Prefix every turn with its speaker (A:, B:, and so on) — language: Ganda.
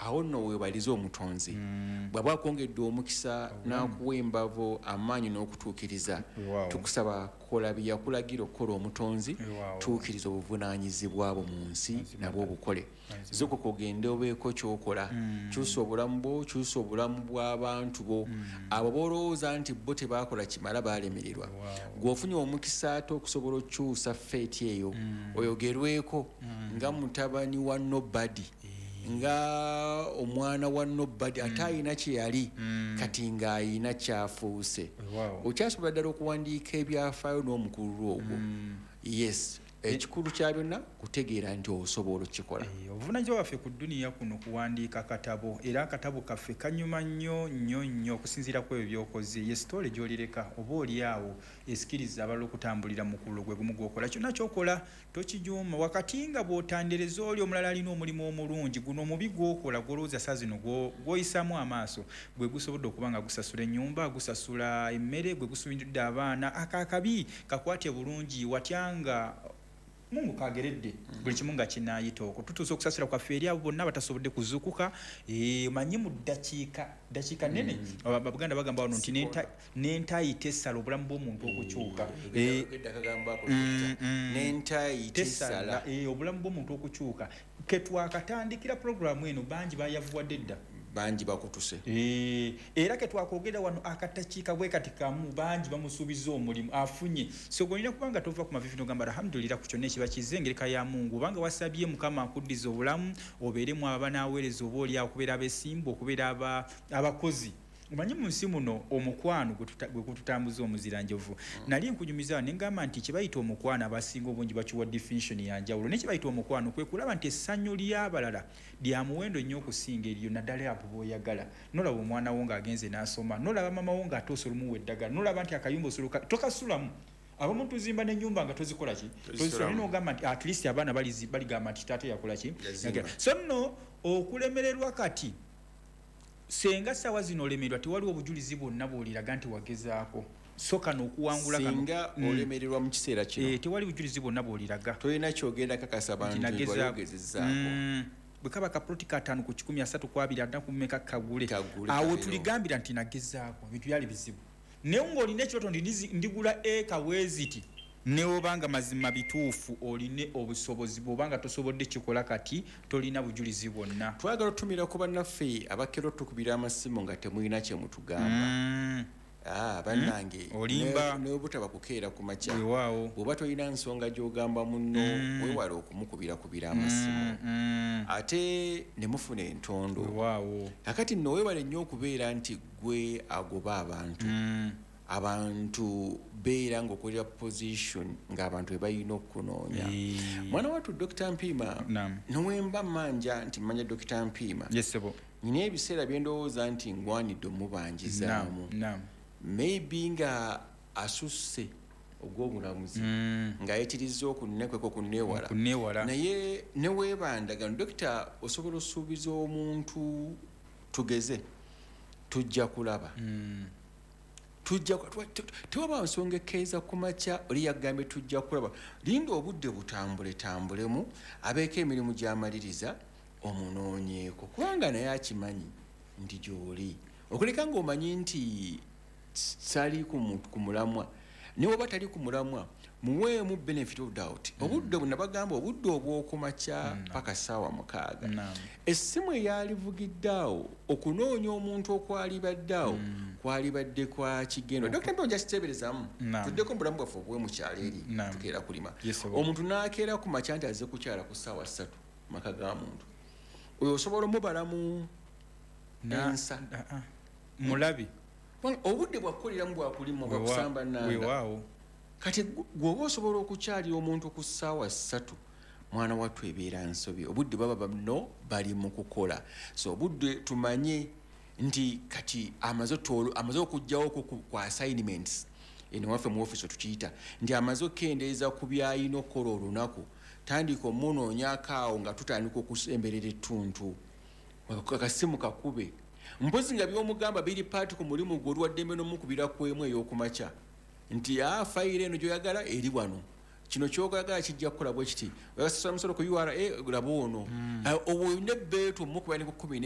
A: awo nno weebaliza omutonzi bw'aba akwongedde omukisa n'akuwa embavu amaanyi n'okutuukiriza tukusaba kola bye yakulagira okukola omutonzi tuukiriza obuvunaanyizibwa bwo mu nsi nabwo obukole zokoka ogende obeeko ky'okola kyusa obulamu bwo kyusa obulamu bw'abantu bo abo boolowooza nti bo tebaakola kimala baalemererwa gw'ofunye omukisa ate okusobola okukyusa feeti eyo oyogerweko nga mutabani wa nobody nga omwana wa nobody ate ayina kye yali kati ng'ayina kyafuuse okyasobola ddala okuwandiika ebyafaayo n'omukulu ogwo yes ekikulu kya byonna kutegeera nti osobola okukikola
B: obuvunaanyizibwa bwaffe ku dduniya kuno kuwandiika katabo era akatabo kaffe kanyuma nnyo okusinziira ku ebyo byokoze ye sitole gy'olireka oba oli awo esikiriza abalala okutambulira mu kullo gwe gumu gw'okola kyonna ky'okola tokijuuma wakati nga bw'otandereza oli omulala alina omulimu omulungi guno omubi gw'okola gw'olowooza saa zino gw'oyisaamu amaaso gwe gusobodde okuba nga gusasula ennyumba gusasula emmere gwe gusubiridde abaana akabi kakwatye bulungi watyanga Mungu kageredde buli kimu nga kinaayita okwo tutuusa okusasula kwaffe eri abo bonna batasobodde kuzuukuka manyi mu ddakiika nnene abaganda bagamba wano nti n'entayita essala obulamu bw'omuntu okukyuka
A: n'entayita
B: obulamu bw'omuntu okukyuka ketwakatandikira pulogulaamu eno bangi bayavuwadde edda
A: bangi bakutuse
B: era ketwakwogera wano akatakiika bwe kati kamu bangi bamusuubiza omulimu afunye so golina kubanga tova ku mavivi nogamba alhamdulillah ku kyonna ekiba kizze engereka ya Mungu obanga wasabye Mukama akuddiza obulamu obeeremu abanaaweereza oba oli okubeera abeesimbu okubeera abakozi umanyi mu nsi muno omukwano gwe kututambuza omuziranjovu nali nkunyumiza ne ngamba nti kibayita omukwano abasinga obungi bakiwa definition ya njawulo ne kibayita omukwano kwe kulaba nti essanyu ly'abalala lya muwendo nnyo okusinga eriyo naddala abo b'oyagala nolaba omwana wo ng'agenze n'asoma nolaba mama wo ng'ate olumuwa eddagala nolaba nti akayumba osuluka tokasulamu abamu tuzimba n'ennyumba nga tozikola ki tozisula n'ogamba nti at least abaana baligamba nti taata yakola ki so nno okulemererwa kati senga sawa zino olemererwa tewaliwo obujulizi bwonna bw'oliraga nti wagezaako soka n'okuwangula
A: singa olemererwa mu kiseera kino
B: tewali bujulizi bwonna bw'oliraga
A: tolina kyogenda kakasa abantu bagezezzaako
B: bwe kaba kapuloti ka 5 ku 10 3 ku 2 adda ku mmeka kagule awo tuligambira nti nagezaako bintu byali bizibu naye ng'olina ekyoto ndigula eka weeziti ne obanga mazima bituufu oline obusobozi bw'obanga tosobodde kikola kati tolina bujulizi bwonna
A: twagala otumira ku bannaffe abakero tukubira amasimu nga temulina kye mutugamba bannange
B: olimba
A: n'obutaba kukeera ku makya
B: weewaawo
A: bw'oba tolina nsonga gy'ogamba munno weewala okumukubira amasimu ate ne mufuna entondo
B: weewaawo
A: kakati nno weewale nnyo okubeera nti gwe agoba abantu beera ng'okolera position ng'abantu be balina okukunoonya mwana wattu Dr. Mpiima nowemba manja nti manya Dr. Mpiima nyina ebiseera bye ndowooza nti ngwanidde omubanjizaamu maybe nga asusse ogw'obulamuzi ng'ayitirizza okunekweka okunneewala naye ne weebandagano Dokita osobola osuubiza omuntu tugeze tujja kulaba tewaba nsonga ekkeeza ku makya oli yagambye tujja kulaba linda obudde butambulemu abeeko emirimu gy'amaliriza omunoonyeeko kubanga naye akimanyi nti gy'oli okuleka ng'omanyi nti sali ku mulamwa naye oba tali ku mulamwa muweemu benefit of doubt obudde bunabagamba obudde obw'okumakya paka ssaawa 6 essimu eyalivugiddeawo okunoonya omuntu okwalibaddeawo kwalibadde kwa kigendo Dr. Mpiima jakiteeberezaamu tuddeko mu bulamu bwaffe obwe mukyalo eri tukeera kulima omuntu n'akeera ku makya nti azze kukyala ku ssaawa 3 maka ga muntu oyo osobola omubalamu ensa
B: mulabi
A: obudde bwakukoleramu bwakulimu bwakusamba nanga kati gwoba osobola okukyalira omuntu ku ssaawa 3 mwana wattu ebeera nsobi obudde baba bano bali mu kukola so obudde tumanye nti kati amaze okugjawo ku assignments eno waffe mu office tukiyita nti amaze okkendeeza ku byayina okukola olunaku tandika omunoonyako awo nga tutandika okusemberera ettuntu akasimu kakube mpozi nga by'omugamba biri paati ku mulimu gwe olwaddembe n'omukubira kwemu ey'okumakya nti fayiro eno gy'oyagala eri wano kino ky'oyagala kijja kukola bwe kiti oyasasula musolo ku URA laba ono obwo nebbeetu omukubira ne ku 10